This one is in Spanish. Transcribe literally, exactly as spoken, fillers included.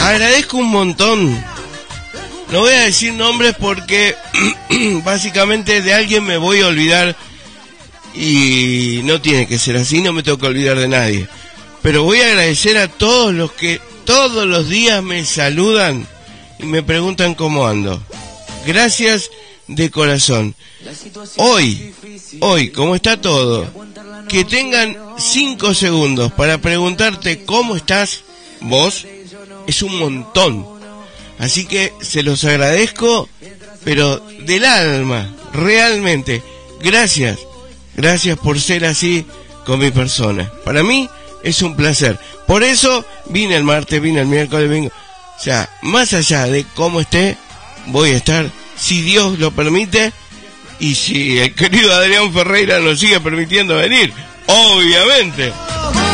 agradezco un montón. No voy a decir nombres porque básicamente de alguien me voy a olvidar y no tiene que ser así, no me tengo que olvidar de nadie. Pero voy a agradecer a todos los que todos los días me saludan y me preguntan cómo ando. Gracias de corazón. Hoy, hoy, ¿cómo está todo? Que tengan cinco segundos para preguntarte cómo estás vos, es un montón. Así que se los agradezco, pero del alma, realmente. Gracias, gracias por ser así con mi persona. Para mí es un placer. Por eso vine el martes, vine el miércoles, vengo. O sea, más allá de cómo esté, voy a estar, si Dios lo permite, y si el querido Adrián Ferreira nos sigue permitiendo venir, obviamente.